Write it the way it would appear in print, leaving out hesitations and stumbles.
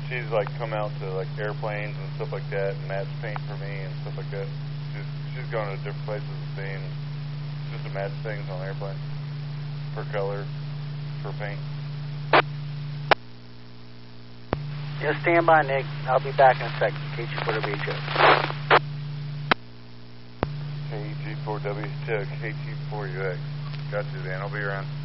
she's like come out to like airplanes and stuff like that, and match paint for me and stuff like that. She's going to different places and seeing just to match things on airplanes for color, for paint. Yeah, stand by, Nick. I'll be back in a second. KG4WHO. KG4W to KG4UX. Got you, Dan. I'll be around.